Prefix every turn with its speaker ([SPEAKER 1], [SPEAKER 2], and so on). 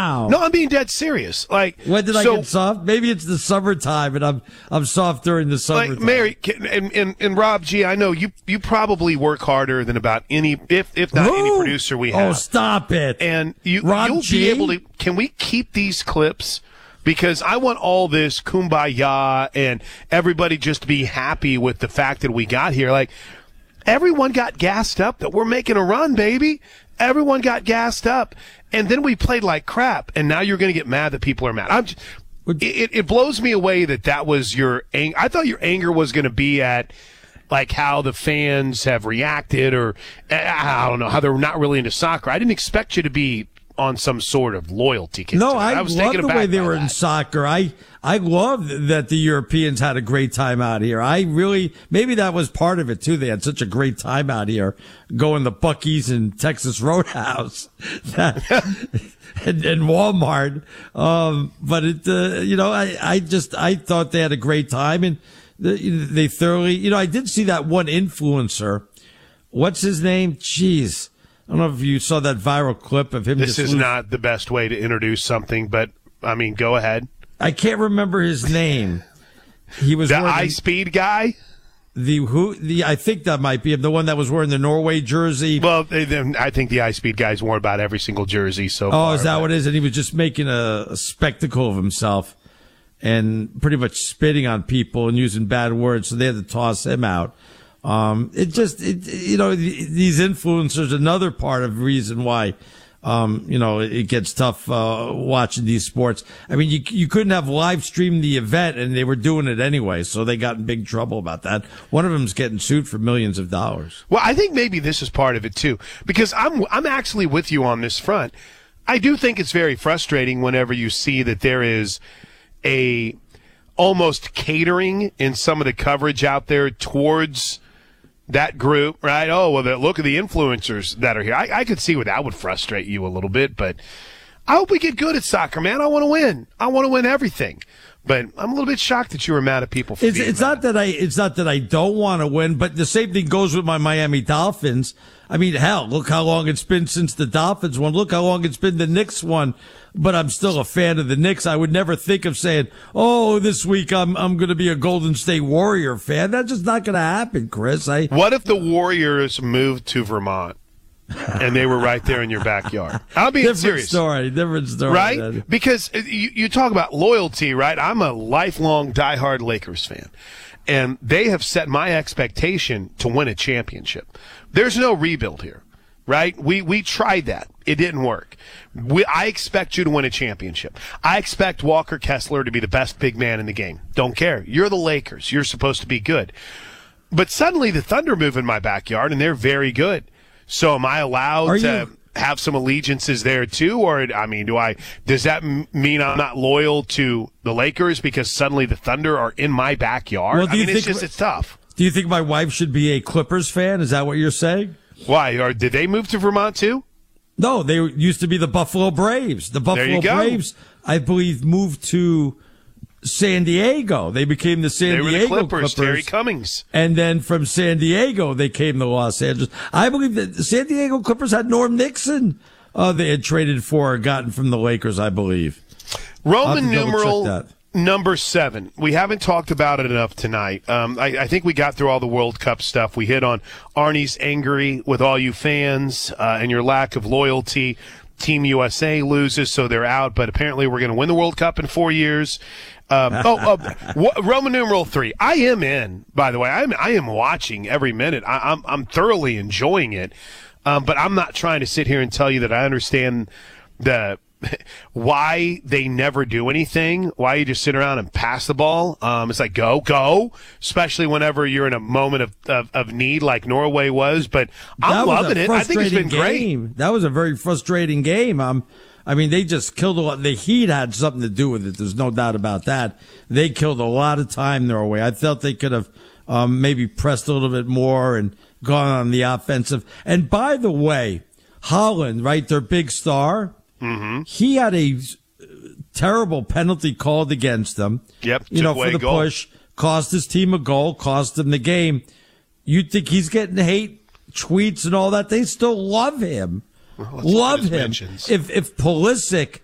[SPEAKER 1] Wow.
[SPEAKER 2] No, I'm being dead serious. Like,
[SPEAKER 1] when did I get soft? Maybe it's the summertime, and I'm soft during the summertime.
[SPEAKER 2] Like, Mary and Rob G, I know you probably work harder than about any, if not any producer we have.
[SPEAKER 1] Oh, stop it!
[SPEAKER 2] And
[SPEAKER 1] you'll
[SPEAKER 2] be able to. Can we keep these clips? Because I want all this kumbaya and everybody just to be happy with the fact that we got here. Like, everyone got gassed up that we're making a run, baby. Everyone got gassed up. And then we played like crap. And now you're going to get mad that people are mad. It blows me away that was your anger. I thought your anger was going to be at, like, how the fans have reacted, or I don't know, how they're not really into soccer. I didn't expect you to be on some sort of loyalty kick.
[SPEAKER 1] No, I was love the way they were in soccer. I love that the Europeans had a great time out here. Maybe that was part of it too. They had such a great time out here going to Buc-ee's and Texas Roadhouse and Walmart. But I thought they had a great time, and they thoroughly, I did see that one influencer. What's his name? Jeez. I don't know if you saw that viral clip of him.
[SPEAKER 2] This is not the best way to introduce something, but, I mean, go ahead.
[SPEAKER 1] I can't remember his name. He was
[SPEAKER 2] the iSpeed guy?
[SPEAKER 1] I think that might be him, the one that was wearing the Norway jersey.
[SPEAKER 2] Well, I think the iSpeed guy's worn about every single jersey so far.
[SPEAKER 1] Oh, is that what it is? And he was just making a spectacle of himself and pretty much spitting on people and using bad words, so they had to toss him out. These influencers, another part of the reason why, it gets tough, watching these sports. I mean, you couldn't have live streamed the event, and they were doing it anyway, so they got in big trouble about that. One of them's getting sued for millions of dollars.
[SPEAKER 2] Well, I think maybe this is part of it too, because I'm actually with you on this front. I do think it's very frustrating whenever you see that there is a almost catering in some of the coverage out there towards that group, right? Oh, well, look at the influencers that are here. I could see where that would frustrate you a little bit, but I hope we get good at soccer, man. I want to win. I want to win everything. But I'm a little bit shocked that you were mad at people for
[SPEAKER 1] it's not that I don't want to win, but the same thing goes with my Miami Dolphins. I mean, hell, look how long it's been since the Dolphins won. Look how long it's been the Knicks won. But I'm still a fan of the Knicks. I would never think of saying, "Oh, this week I'm going to be a Golden State Warrior fan." That's just not going to happen, Chris.
[SPEAKER 2] What if the Warriors moved to Vermont and they were right there in your backyard? I'll be serious.
[SPEAKER 1] Different story,
[SPEAKER 2] right?
[SPEAKER 1] Man.
[SPEAKER 2] Because you talk about loyalty, right? I'm a lifelong diehard Lakers fan, and they have set my expectation to win a championship. There's no rebuild here. Right? We tried that. It didn't work. I expect you to win a championship. I expect Walker Kessler to be the best big man in the game. Don't care. You're the Lakers. You're supposed to be good. But suddenly the Thunder move in my backyard, and they're very good. So am I allowed to have some allegiances there too? Or, I mean, does that mean I'm not loyal to the Lakers because suddenly the Thunder are in my backyard?
[SPEAKER 1] Well,
[SPEAKER 2] it's tough.
[SPEAKER 1] Do you think my wife should be a Clippers fan? Is that what you're saying?
[SPEAKER 2] Why? Or did they move to Vermont too?
[SPEAKER 1] No, they used to be the Buffalo Braves. The Buffalo Braves, I believe, moved to San Diego. They became the San Diego Clippers.
[SPEAKER 2] Terry Cummings.
[SPEAKER 1] And then from San Diego, they came to Los Angeles. I believe that the San Diego Clippers had Norm Nixon. They had traded for or gotten from the Lakers, I believe.
[SPEAKER 2] Roman numeral number 7. We haven't talked about it enough tonight. I think we got through all the World Cup stuff. We hit on Arnie's angry with all you fans and your lack of loyalty. Team USA loses, so they're out. But apparently we're going to win the World Cup in 4 years. Roman numeral 3. I am in, by the way. I am watching every minute. I'm thoroughly enjoying it. But I'm not trying to sit here and tell you that I understand why they never do anything, why you just sit around and pass the ball. It's like, go, especially whenever you're in a moment of need like Norway was. But I'm loving it. I think it's been great.
[SPEAKER 1] That was a very frustrating game. I mean, they just killed a lot. The Heat had something to do with it. There's no doubt about that. They killed a lot of time Norway. I felt they could have maybe pressed a little bit more and gone on the offensive. And by the way, Haaland, right, their big star, he had a terrible penalty called against him.
[SPEAKER 2] Yep,
[SPEAKER 1] for the push, cost his team a goal, cost them the game. You'd think he's getting hate tweets and all that. They still love him. Love him. If Pulisic